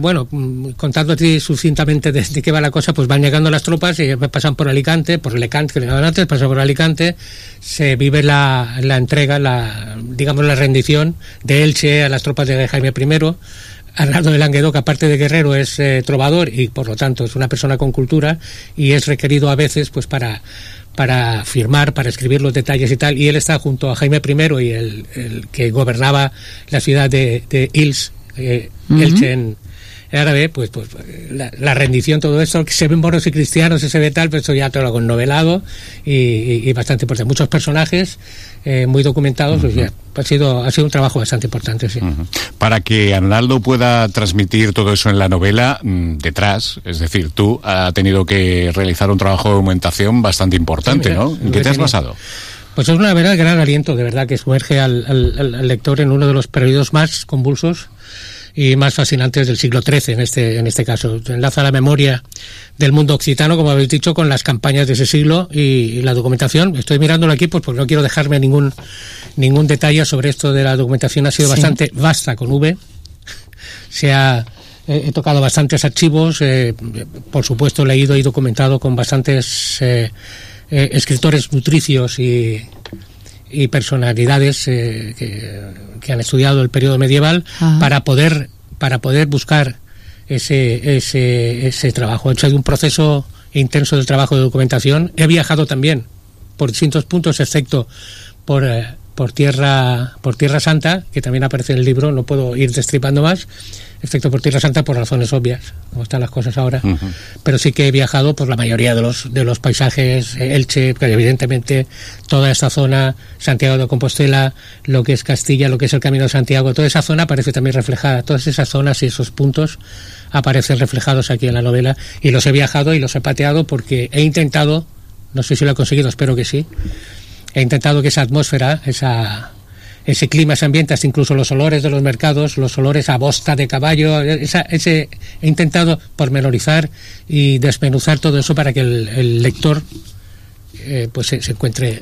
bueno, contándote sucintamente de qué va la cosa, pues van llegando las tropas y pasan por Alicante, por Lecant, que le llamaban antes, pasan por Alicante, se vive la entrega, digamos la rendición de Elche a las tropas de Jaime I. Arnaldo de Languedoc, aparte de guerrero, es trovador y por lo tanto es una persona con cultura y es requerido a veces pues para firmar, para escribir los detalles y tal, y él está junto a Jaime I y el que gobernaba la ciudad de Ils, Elche en árabe, pues la rendición, todo esto, que se ven moros y cristianos, se ve tal, pero eso ya todo lo novelado y bastante importante. Muchos personajes muy documentados, pues ya, ha sido un trabajo bastante importante, sí. Para que Arnaldo pueda transmitir todo eso en la novela, detrás, es decir, tú has tenido que realizar un trabajo de documentación bastante importante, ¿no? ¿En qué te has basado? Pues es una verdad gran aliento, de verdad, que sumerge al lector en uno de los periodos más convulsos y más fascinantes del siglo XIII en este caso. Enlaza la memoria del mundo occitano, como habéis dicho, con las campañas de ese siglo y la documentación. Estoy mirándolo aquí pues porque no quiero dejarme ningún detalle sobre esto de la documentación. Ha sido bastante vasta con V. He tocado bastantes archivos, por supuesto leído y documentado con bastantes escritores nutricios y personalidades que han estudiado el periodo medieval para poder buscar ese trabajo. He hecho un proceso intenso del trabajo de documentación. He viajado también por distintos puntos, excepto por Tierra Santa, que también aparece en el libro. No puedo ir destripando más, excepto por Tierra Santa por razones obvias, como están las cosas ahora. Pero sí que he viajado por la mayoría de los paisajes, Elche, evidentemente toda esta zona, Santiago de Compostela, lo que es Castilla, lo que es el Camino de Santiago, toda esa zona aparece también reflejada. Todas esas zonas y esos puntos aparecen reflejados aquí en la novela, y los he viajado y los he pateado porque he intentado, no sé si lo he conseguido, espero que sí, he intentado que esa atmósfera, ese clima, ese ambiente, hasta incluso los olores de los mercados, los olores a bosta de caballo, he intentado pormenorizar y desmenuzar todo eso para que el lector pues se encuentre,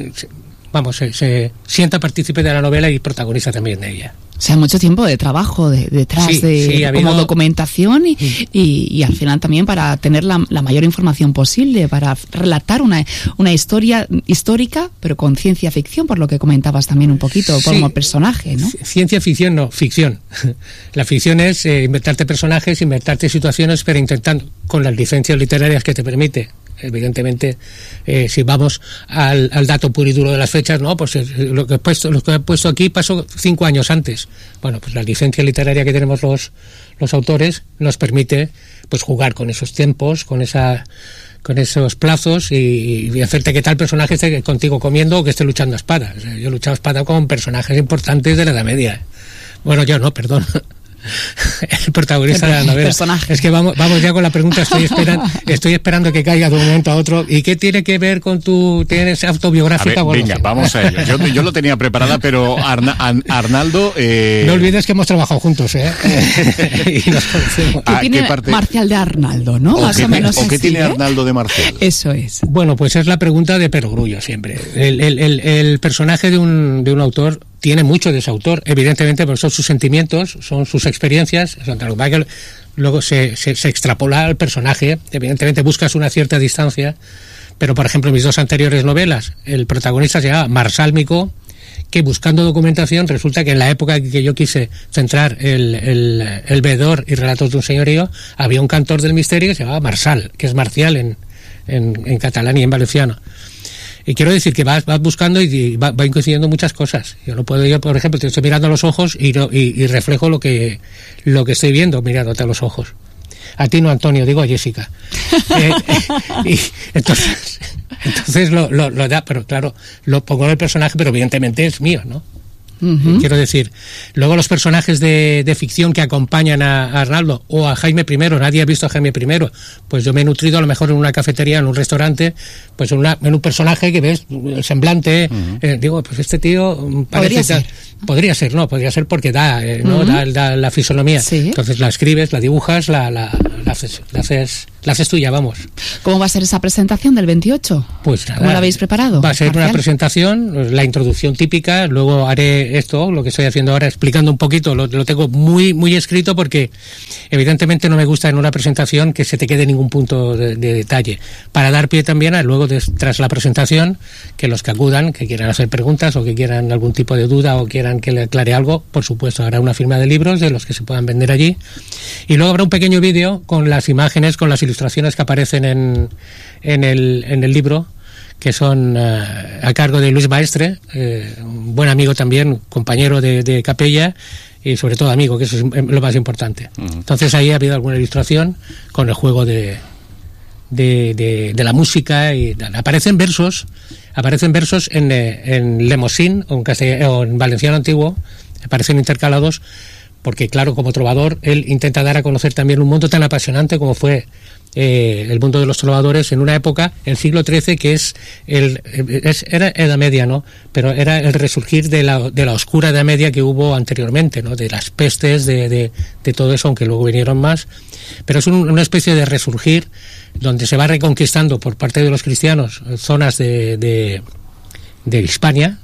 se sienta partícipe de la novela y protagonista también de ella. O sea, mucho tiempo de trabajo detrás como documentación y al final también para tener la mayor información posible, para relatar una historia histórica, pero con ciencia ficción, por lo que comentabas también un poquito, como personaje, ¿no? Ciencia ficción no, ficción. La ficción es inventarte personajes, inventarte situaciones, pero intentando, con las licencias literarias que te permite. Evidentemente, si vamos al dato puro y duro de las fechas, no, pues lo que he puesto aquí pasó 5 años antes. Bueno, pues la licencia literaria que tenemos los autores nos permite pues jugar con esos tiempos, con esos plazos y hacerte que tal personaje esté contigo comiendo o que esté luchando a espada. O sea, yo he luchado a espada con personajes importantes de la Edad Media. Bueno, yo no, perdón. El protagonista de la novela. Personaje. Es que vamos ya con la pregunta. Estoy esperando que caiga de un momento a otro. ¿Y qué tiene que ver con tienes autobiográfica? Venga, vamos a ello. Yo lo tenía preparada, pero Arnaldo... No olvides que hemos trabajado juntos, y nos conocemos. ¿Qué tiene Marcial de Arnaldo, no? Más o menos. ¿O qué tiene Arnaldo de Marcial? Eso es. Bueno, pues es la pregunta de perogrullo siempre. El personaje de un autor tiene mucho de ese autor, evidentemente, porque son sus sentimientos, son sus experiencias, luego se extrapola al personaje, evidentemente buscas una cierta distancia, pero por ejemplo en mis 2 anteriores novelas, el protagonista se llamaba Marsal Micó, que buscando documentación resulta que en la época que yo quise centrar el veedor y relatos de un señorío, había un cantor del misterio que se llamaba Marsal, que es marcial en catalán y en valenciano. Y quiero decir que vas buscando y va coincidiendo muchas cosas. Yo por ejemplo, te estoy mirando a los ojos y reflejo lo que estoy viendo mirándote a los ojos. A ti no, Antonio, digo a Jessica. Y entonces lo da, pero claro, lo pongo en el personaje, pero evidentemente es mío, ¿no? Quiero decir, luego los personajes de ficción que acompañan a Arnaldo o a Jaime I, nadie ha visto a Jaime I, pues yo me he nutrido a lo mejor en una cafetería, en un restaurante, pues en un personaje que ves el semblante, digo, pues este tío parece podría ser porque da la fisonomía. Sí. Entonces la escribes, la dibujas, la haces la haces tuya, vamos. ¿Cómo va a ser esa presentación del 28? Pues nada. ¿Cómo la habéis preparado? Va a ser una presentación, la introducción típica, luego haré esto, lo que estoy haciendo ahora, explicando un poquito, lo tengo muy, muy escrito porque evidentemente no me gusta en una presentación que se te quede ningún punto de detalle. Para dar pie también a luego, tras la presentación, que los que acudan, que quieran hacer preguntas o que quieran algún tipo de duda o quieran que le aclare algo, por supuesto, habrá una firma de libros de los que se puedan vender allí. Y luego habrá un pequeño vídeo con las imágenes, con las ilustraciones que aparecen en el libro, que son a cargo de Luis Maestre, un buen amigo también, compañero de capella y sobre todo amigo, que eso es lo más importante. Entonces ahí ha habido alguna ilustración con el juego de la música y aparecen versos en lemosín o en valenciano antiguo, aparecen intercalados porque claro, como trovador él intenta dar a conocer también un mundo tan apasionante como fue el mundo de los trovadores en una época, el siglo XIII, que era Edad Media, ¿no? Pero era el resurgir de la oscura Edad Media que hubo anteriormente, ¿no? De las pestes, de todo eso, aunque luego vinieron más. Pero es una especie de resurgir donde se va reconquistando por parte de los cristianos zonas de España,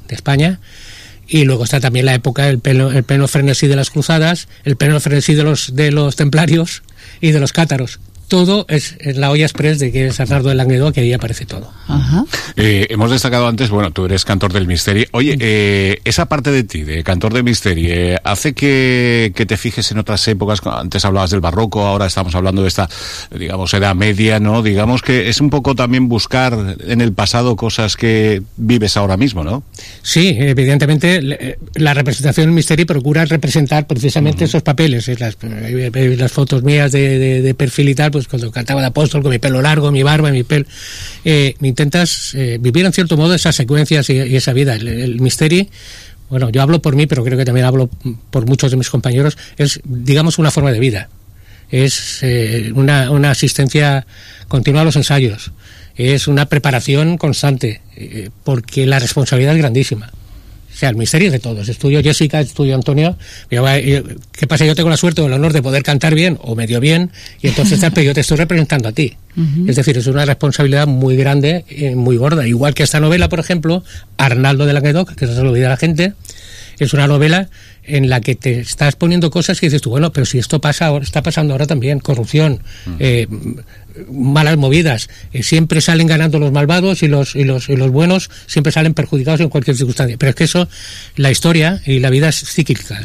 y luego está también la época, el pleno frenesí de las cruzadas, el pleno frenesí de los templarios y de los cátaros. Todo es en la olla express de que es Arnaldo de Languedoc, que ahí aparece todo. Ajá. Hemos destacado antes, bueno, tú eres cantor del Misteri. Oye, esa parte de ti, de cantor del Misteri, ¿hace que te fijes en otras épocas? Antes hablabas del barroco, ahora estamos hablando de esta, digamos, Edad Media, ¿no? Digamos que es un poco también buscar en el pasado cosas que vives ahora mismo, ¿no? Sí, evidentemente la representación del Misteri procura representar precisamente esos papeles. Las fotos mías de perfil y tal, pues cuando cantaba de apóstol con mi pelo largo, mi barba, mi pelo, intentas vivir en cierto modo esas secuencias y esa vida. El Misteri, bueno, yo hablo por mí, pero creo que también hablo por muchos de mis compañeros, es, digamos, una forma de vida. Es una asistencia continua a los ensayos, es una preparación constante, porque la responsabilidad es grandísima. O sea, el Misteri es de todos. Es tuyo, Jessica, es tuyo, Antonio. ¿Qué pasa? Yo tengo la suerte o el honor de poder cantar bien o medio bien, y entonces yo te estoy representando a ti. Es decir, es una responsabilidad muy grande, muy gorda. Igual que esta novela, por ejemplo, Arnaldo de Languedoc, que no se lo olvida a la gente, es una novela en la que te estás poniendo cosas que dices tú, bueno, pero si esto pasa ahora, está pasando ahora también, corrupción, malas movidas, siempre salen ganando los malvados y los buenos siempre salen perjudicados en cualquier circunstancia. Pero es que eso, la historia y la vida es cíclica,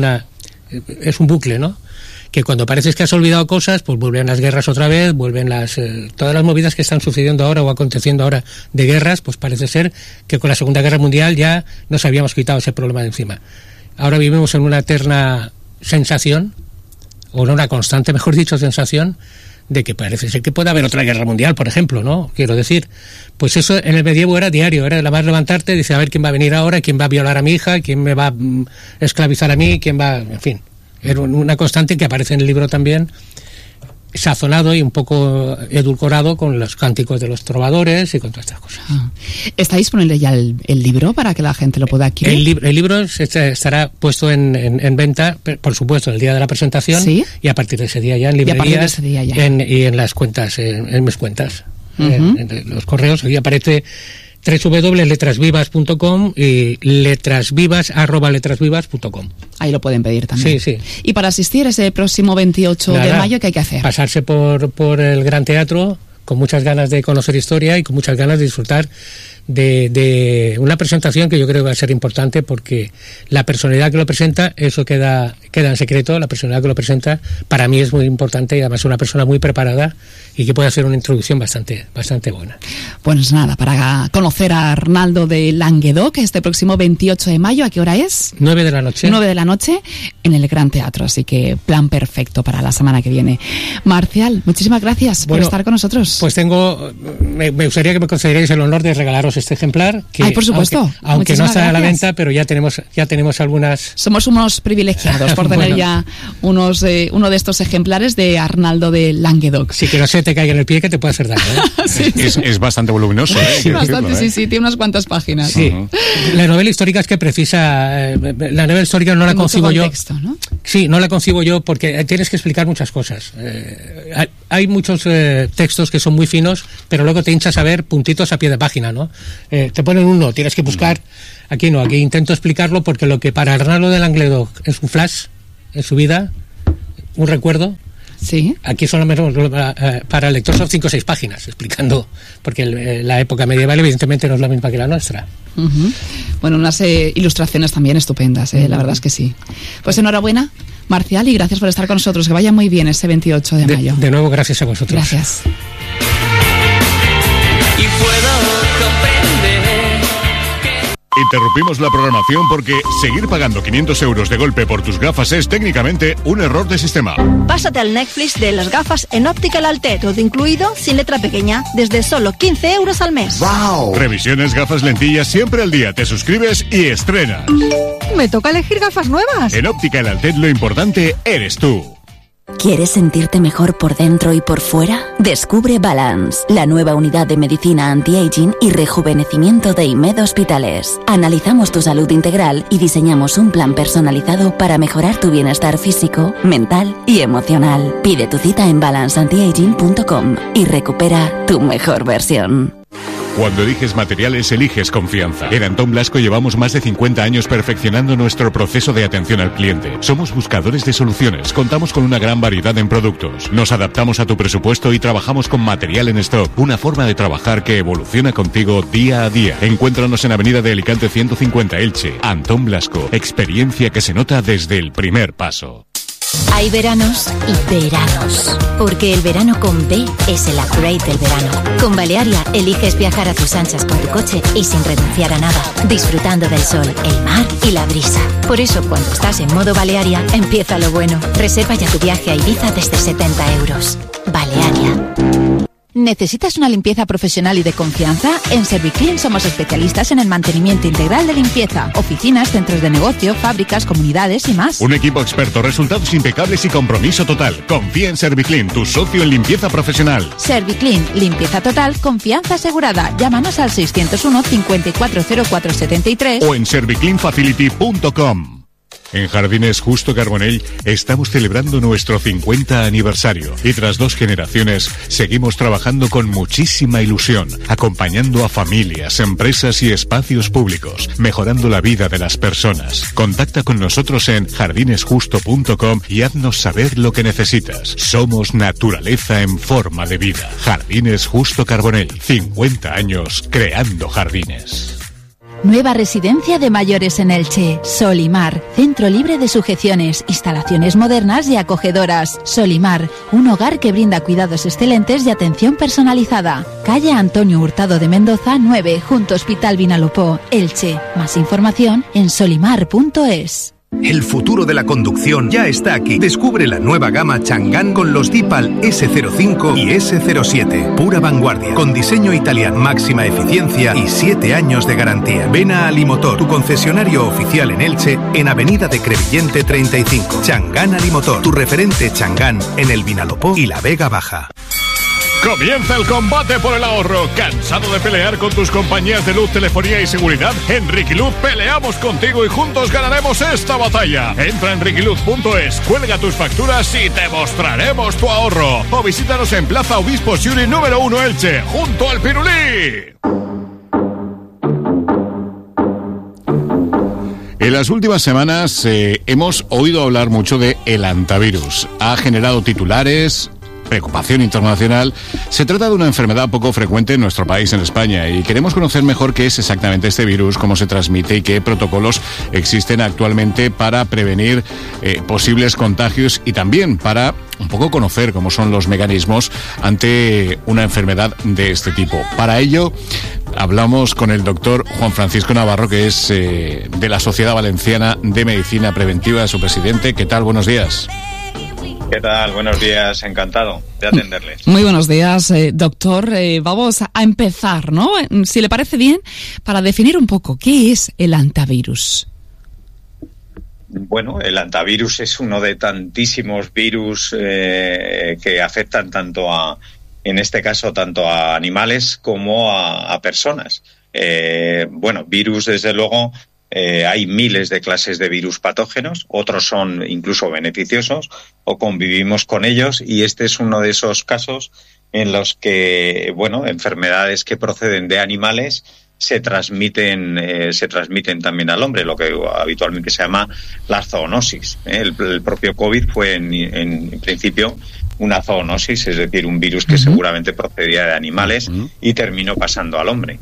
es un bucle, ¿no? Que cuando pareces que has olvidado cosas, pues vuelven las guerras otra vez, vuelven todas las movidas que están sucediendo ahora o aconteciendo ahora de guerras, pues parece ser que con la Segunda Guerra Mundial ya nos habíamos quitado ese problema de encima. Ahora vivimos en una eterna sensación, o en una constante, mejor dicho, sensación, de que parece ser que puede haber otra guerra mundial, por ejemplo, ¿no? Quiero decir, pues eso en el medievo era diario, era nada más levantarte, dice, a ver quién va a venir ahora, quién va a violar a mi hija, quién me va a esclavizar a mí, quién va, en fin. Era una constante que aparece en el libro también, sazonado y un poco edulcorado con los cánticos de los trovadores y con todas estas cosas. ¿Está disponible ya el libro para que la gente lo pueda adquirir? El libro estará puesto en venta, por supuesto, el día de la presentación. ¿Sí? Y a partir de ese día ya en librerías y en las cuentas, en mis cuentas, en los correos. Ahí aparece www.letrasvivas.com y letrasvivas@letrasvivas.com. Ahí lo pueden pedir también. Sí. Y para asistir ese próximo 28 de mayo, ¿qué hay que hacer? Pasarse por el Gran Teatro con muchas ganas de conocer historia y con muchas ganas de disfrutar de una presentación que yo creo que va a ser importante, porque la personalidad que lo presenta, eso queda en secreto. La personalidad que lo presenta para mí es muy importante, y además es una persona muy preparada y que puede hacer una introducción bastante buena. Pues nada, para conocer a Arnaldo de Languedoc este próximo 28 de mayo, ¿a qué hora es? 9 de la noche. 9 de la noche en el Gran Teatro, así que plan perfecto para la semana que viene. Marcial, muchísimas gracias por estar con nosotros. Pues me gustaría que me concedierais el honor de regalaros este ejemplar. Que, por supuesto. Aunque no está a la venta, pero ya tenemos algunas. Somos unos privilegiados por tener ya uno de estos ejemplares de Arnaldo de Languedoc. Sí, que no se te caiga en el pie, que te puede hacer daño. Sí. Es bastante voluminoso. Sí, bastante, sí, tiene unas cuantas páginas. Sí. La novela histórica es que precisa. La novela histórica no la concibo yo. ¿No? Sí, no la concibo yo porque tienes que explicar muchas cosas. Hay muchos textos que son muy finos, pero luego te hinchas a ver puntitos a pie de página, ¿no? Te ponen uno, tienes que buscar. Aquí no, aquí intento explicarlo porque lo que para Arnaldo de Languedoc es un flash en su vida, un recuerdo. Sí. Aquí solamente para el lector son 5 o 6 páginas explicando, porque la época medieval evidentemente no es la misma que la nuestra. Bueno, unas ilustraciones también estupendas, la verdad es que sí. Pues enhorabuena, Marcial, y gracias por estar con nosotros. Que vaya muy bien ese 28 de mayo. De nuevo, gracias a vosotros. Gracias. Y puedo comprender. Interrumpimos la programación porque seguir pagando 500 euros de golpe por tus gafas es técnicamente un error de sistema. Pásate al Netflix de las gafas en Optical Altet, todo incluido, sin letra pequeña, desde solo 15 euros al mes. ¡Wow! Revisiones, gafas, lentillas, siempre al día. Te suscribes y estrenas. Me toca elegir gafas nuevas. En Optical Altet lo importante eres tú. ¿Quieres sentirte mejor por dentro y por fuera? Descubre Balance, la nueva unidad de medicina anti-aging y rejuvenecimiento de IMED Hospitales. Analizamos tu salud integral y diseñamos un plan personalizado para mejorar tu bienestar físico, mental y emocional. Pide tu cita en balanceantiaging.com y recupera tu mejor versión. Cuando eliges materiales, eliges confianza. En Antón Blasco llevamos más de 50 años perfeccionando nuestro proceso de atención al cliente. Somos buscadores de soluciones. Contamos con una gran variedad en productos. Nos adaptamos a tu presupuesto y trabajamos con material en stock. Una forma de trabajar que evoluciona contigo día a día. Encuéntranos en Avenida de Alicante 150 Elche. Antón Blasco. Experiencia que se nota desde el primer paso. Hay veranos y veranos, porque el verano con B es el upgrade del verano. Con Balearia eliges viajar a tus anchas con tu coche y sin renunciar a nada, disfrutando del sol, el mar y la brisa. Por eso, cuando estás en modo Balearia, empieza lo bueno. Reserva ya tu viaje a Ibiza desde 70 euros. Balearia. ¿Necesitas una limpieza profesional y de confianza? En Serviclean somos especialistas en el mantenimiento integral de limpieza. Oficinas, centros de negocio, fábricas, comunidades y más. Un equipo experto, resultados impecables y compromiso total. Confía en Serviclean, tu socio en limpieza profesional. Serviclean, limpieza total, confianza asegurada. Llámanos al 601 540473 o en servicleanfacility.com. En Jardines Justo Carbonell estamos celebrando nuestro 50 aniversario y tras 2 generaciones seguimos trabajando con muchísima ilusión, acompañando a familias, empresas y espacios públicos, mejorando la vida de las personas. Contacta con nosotros en jardinesjusto.com y haznos saber lo que necesitas. Somos naturaleza en forma de vida. Jardines Justo Carbonell, 50 años creando jardines. Nueva residencia de mayores en Elche. Solimar, centro libre de sujeciones, instalaciones modernas y acogedoras. Solimar, un hogar que brinda cuidados excelentes y atención personalizada. Calle Antonio Hurtado de Mendoza 9, junto Hospital Vinalopó, Elche. Más información en solimar.es. El futuro de la conducción ya está aquí. Descubre la nueva gama Chang'an con los Deepal S05 y S07. Pura vanguardia, con diseño italiano, máxima eficiencia y 7 años de garantía. Ven a Alimotor, tu concesionario oficial en Elche, en Avenida de Crevillente 35. Chang'an Alimotor, tu referente Chang'an en el Vinalopó y la Vega Baja. Comienza el combate por el ahorro. ¿Cansado de pelear con tus compañías de luz, telefonía y seguridad? En Riquiluz peleamos contigo y juntos ganaremos esta batalla. Entra en riquiluz.es, cuelga tus facturas y te mostraremos tu ahorro. O visítanos en Plaza Obispo Siuri número 1 Elche, junto al Pirulí. En las últimas semanas hemos oído hablar mucho de el antivirus. Ha generado titulares, preocupación internacional. Se trata de una enfermedad poco frecuente en nuestro país, en España, y queremos conocer mejor qué es exactamente este virus, cómo se transmite y qué protocolos existen actualmente para prevenir posibles contagios y también para un poco conocer cómo son los mecanismos ante una enfermedad de este tipo. Para ello hablamos con el doctor Juan Francisco Navarro, que es de la Sociedad Valenciana de Medicina Preventiva, su presidente. ¿Qué tal? Buenos días. ¿Qué tal? Buenos días, encantado de atenderles. Muy buenos días, doctor. Vamos a empezar, ¿no? Si le parece bien, para definir un poco, ¿qué es el hantavirus? Bueno, el hantavirus es uno de tantísimos virus que afectan en este caso, tanto a animales como a personas. Virus, desde luego, hay miles de clases de virus patógenos, otros son incluso beneficiosos o convivimos con ellos, y este es uno de esos casos en los que, enfermedades que proceden de animales se transmiten también al hombre, lo que habitualmente se llama la zoonosis. El propio COVID fue en principio una zoonosis, es decir, un virus que seguramente procedía de animales y terminó pasando al hombre.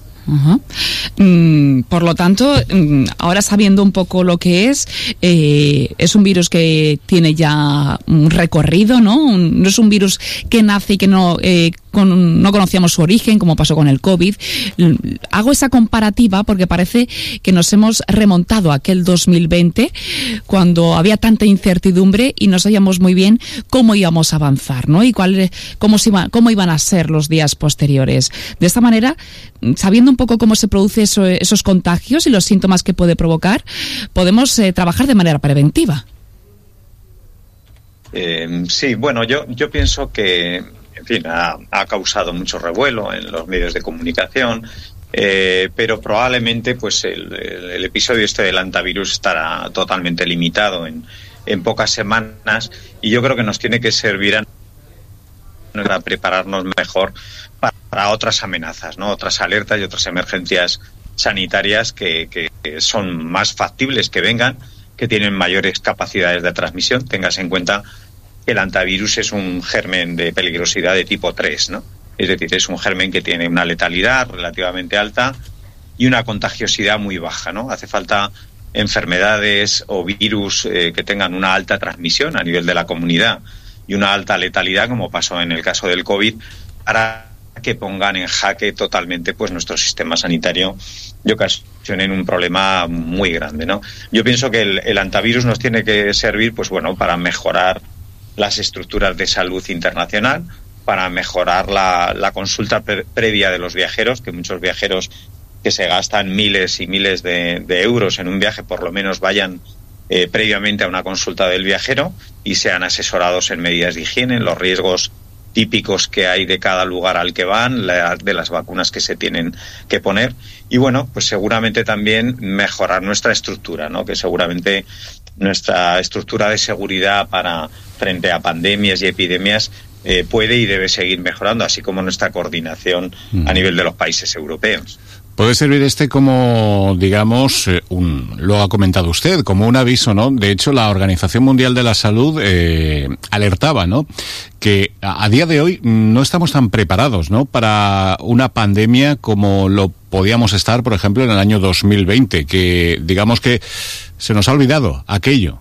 Por lo tanto, ahora sabiendo un poco lo que es un virus que tiene ya un recorrido, ¿no? No es un virus que nace y que no conocíamos su origen, como pasó con el COVID. Hago esa comparativa porque parece que nos hemos remontado a aquel 2020, cuando había tanta incertidumbre y no sabíamos muy bien cómo íbamos a avanzar, ¿no? Y cómo iban a ser los días posteriores. De esta manera, sabiendo un poco cómo se producen esos contagios y los síntomas que puede provocar, podemos trabajar de manera preventiva. Sí, yo pienso que, en fin, ha causado mucho revuelo en los medios de comunicación, pero probablemente pues el episodio del hantavirus estará totalmente limitado en pocas semanas, y yo creo que nos tiene que servir para prepararnos mejor para otras amenazas, ¿no? Otras alertas y otras emergencias sanitarias que son más factibles que vengan, que tienen mayores capacidades de transmisión. Tengas en cuenta que el hantavirus es un germen de peligrosidad de tipo 3, ¿no? Es decir, es un germen que tiene una letalidad relativamente alta y una contagiosidad muy baja, ¿no? Hace falta enfermedades o virus que tengan una alta transmisión a nivel de la comunidad y una alta letalidad, como pasó en el caso del COVID, para que pongan en jaque totalmente pues nuestro sistema sanitario y ocasionen un problema muy grande, ¿no? Yo pienso que el hantavirus nos tiene que servir para mejorar las estructuras de salud internacional, para mejorar la consulta previa de los viajeros, que muchos viajeros que se gastan miles y miles de euros en un viaje, por lo menos vayan previamente a una consulta del viajero y sean asesorados en medidas de higiene, en los riesgos típicos que hay de cada lugar al que van, de las vacunas que se tienen que poner, y pues seguramente también mejorar nuestra estructura, ¿no? Que seguramente nuestra estructura de seguridad frente a pandemias y epidemias puede y debe seguir mejorando, así como nuestra coordinación a nivel de los países europeos. Puede servir como, digamos, lo ha comentado usted, como un aviso, ¿no? De hecho, la Organización Mundial de la Salud alertaba, ¿no?, que a día de hoy no estamos tan preparados, ¿no?, para una pandemia como lo podíamos estar, por ejemplo, en el año 2020, que digamos que se nos ha olvidado aquello.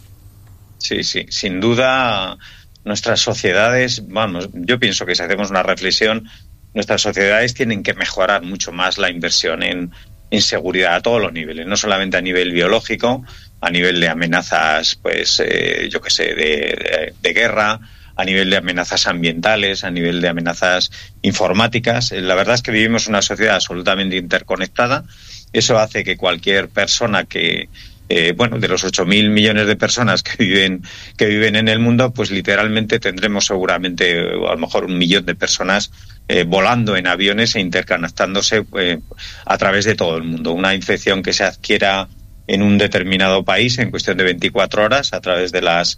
Sí, sin duda nuestras sociedades, yo pienso que si hacemos una reflexión, nuestras sociedades tienen que mejorar mucho más la inversión en seguridad a todos los niveles, no solamente a nivel biológico, a nivel de amenazas, de guerra, a nivel de amenazas ambientales, a nivel de amenazas informáticas. La verdad es que vivimos una sociedad absolutamente interconectada. Eso hace que cualquier persona de los 8.000 millones de personas que viven en el mundo, pues literalmente tendremos seguramente a lo mejor 1 millón de personas volando en aviones e interconectándose a través de todo el mundo. Una infección que se adquiera en un determinado país en cuestión de 24 horas a través de las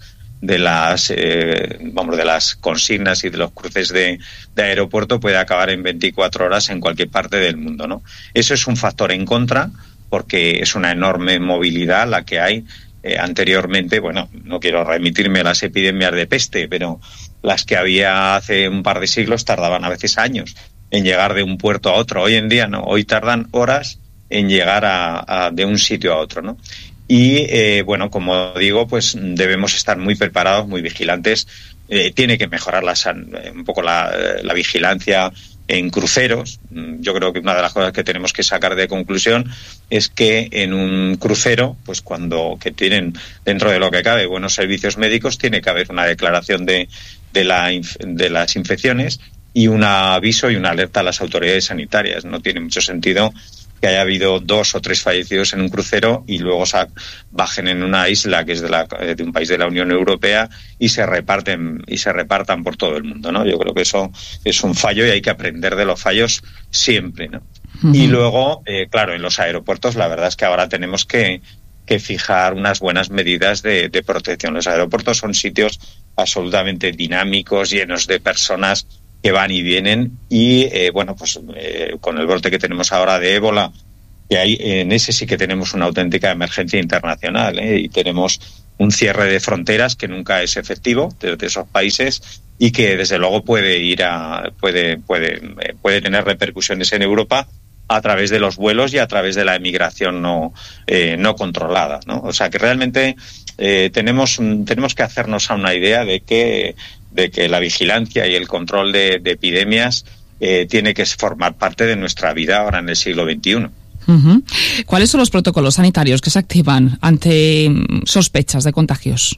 consignas y de los cruces de aeropuerto puede acabar en 24 horas en cualquier parte del mundo, ¿no? Eso es un factor en contra, porque es una enorme movilidad la que hay. Anteriormente, no quiero remitirme a las epidemias de peste, pero las que había hace un par de siglos tardaban a veces años en llegar de un puerto a otro. Hoy en día no, hoy tardan horas en llegar de un sitio a otro, ¿no? Y como digo, pues debemos estar muy preparados, muy vigilantes. Tiene que mejorar un poco la vigilancia en cruceros. Yo creo que una de las cosas que tenemos que sacar de conclusión es que en un crucero, pues que tienen dentro de lo que cabe buenos servicios médicos, tiene que haber una declaración de las infecciones y un aviso y una alerta a las autoridades sanitarias. No tiene mucho sentido que haya habido 2 o 3 fallecidos en un crucero y luego bajen en una isla que es de un país de la Unión Europea y se repartan por todo el mundo, ¿no? Yo creo que eso es un fallo y hay que aprender de los fallos siempre, ¿no? Uh-huh. Y luego, claro, en los aeropuertos la verdad es que ahora tenemos que fijar unas buenas medidas de protección. Los aeropuertos son sitios absolutamente dinámicos, llenos de personas que van y vienen y, con el brote que tenemos ahora de ébola, que hay, en ese sí que tenemos una auténtica emergencia internacional, y tenemos un cierre de fronteras que nunca es efectivo desde esos países y que desde luego puede tener repercusiones en Europa a través de los vuelos y a través de la emigración no controlada, ¿no? O sea que realmente tenemos que hacernos a una idea de que la vigilancia y el control de epidemias tiene que formar parte de nuestra vida ahora en el siglo XXI. Uh-huh. ¿Cuáles son los protocolos sanitarios que se activan ante sospechas de contagios?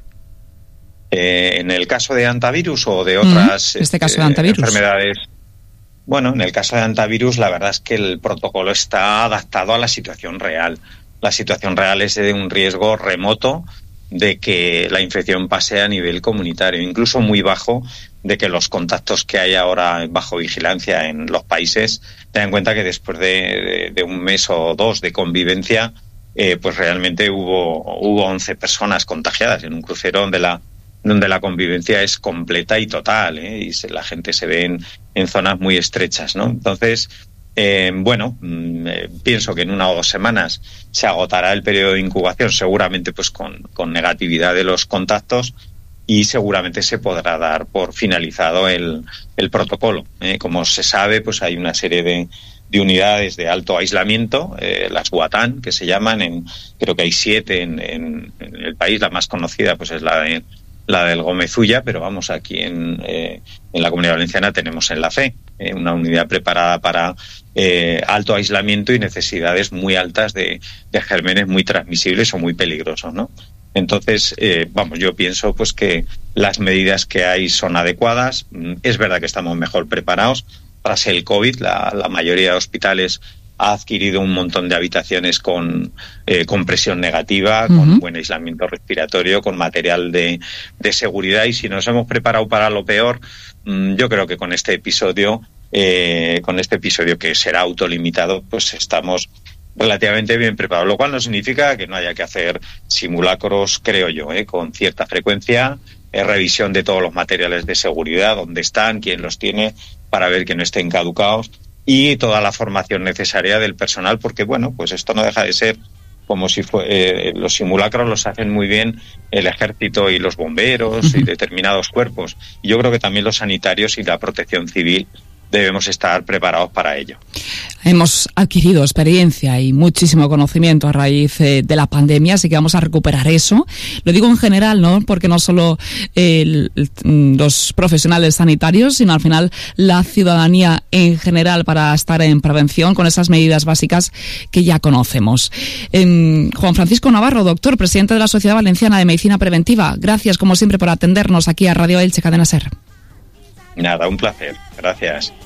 En el caso de hantavirus o de otras enfermedades. Bueno, en el caso de hantavirus, la verdad es que el protocolo está adaptado a la situación real. La situación real es de un riesgo remoto de que la infección pase a nivel comunitario, incluso muy bajo, de que los contactos que hay ahora bajo vigilancia en los países, ten en cuenta que después de un mes o 2 de convivencia, pues realmente hubo 11 personas contagiadas en un crucero donde la convivencia es completa y total, y la gente se ve en zonas muy estrechas, ¿no? Entonces, pienso que en 1 o 2 semanas se agotará el periodo de incubación, seguramente pues con negatividad de los contactos, y seguramente se podrá dar por finalizado el protocolo. Como se sabe, pues hay una serie de unidades de alto aislamiento, las Guatán, que se llaman, creo que hay 7 en el país. La más conocida pues es la del Gómez Ulla, pero vamos, aquí en la Comunidad Valenciana tenemos en la FE, una unidad preparada para alto aislamiento y necesidades muy altas de gérmenes muy transmisibles o muy peligrosos, ¿no? Entonces, yo pienso pues que las medidas que hay son adecuadas. Es verdad que estamos mejor preparados. Tras el COVID, la mayoría de hospitales ha adquirido un montón de habitaciones con presión negativa, uh-huh, con buen aislamiento respiratorio, con material de seguridad, y si nos hemos preparado para lo peor, yo creo que con este episodio que será autolimitado, pues estamos relativamente bien preparados, lo cual no significa que no haya que hacer simulacros, creo yo, con cierta frecuencia, revisión de todos los materiales de seguridad, dónde están, quién los tiene, para ver que no estén caducados, y toda la formación necesaria del personal, porque pues esto no deja de ser como si los simulacros los hacen muy bien el ejército y los bomberos y determinados cuerpos. Y yo creo que también los sanitarios y la protección civil debemos estar preparados para ello. Hemos adquirido experiencia y muchísimo conocimiento a raíz de la pandemia, así que vamos a recuperar eso. Lo digo en general, ¿no? Porque no solo los profesionales sanitarios, sino al final la ciudadanía en general, para estar en prevención con esas medidas básicas que ya conocemos. Juan Francisco Navarro, doctor, presidente de la Sociedad Valenciana de Medicina Preventiva, gracias como siempre por atendernos aquí a Radio Elche Cadena SER. Nada, un placer. Gracias.